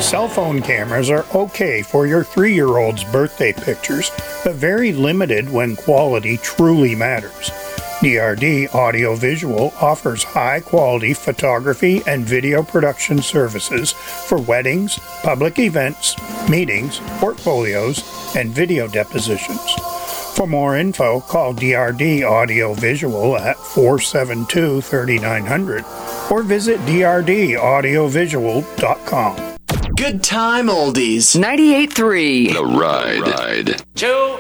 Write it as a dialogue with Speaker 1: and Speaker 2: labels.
Speaker 1: Cell phone cameras are okay for your 3-year-old's birthday pictures, but very limited when quality truly matters. DRD Audiovisual offers high-quality photography and video production services for weddings, public events, meetings, portfolios, and video depositions. For more info, call DRD Audiovisual at 472-3900 or visit drdaudiovisual.com.
Speaker 2: Good time oldies.
Speaker 3: 98.3.
Speaker 4: The Ride.
Speaker 2: 2